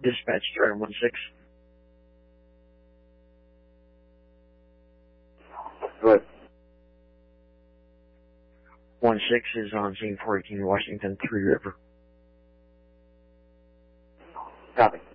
Dispatch Driver 16. Go ahead. 16 is on scene 418 Washington, Three River. Copy.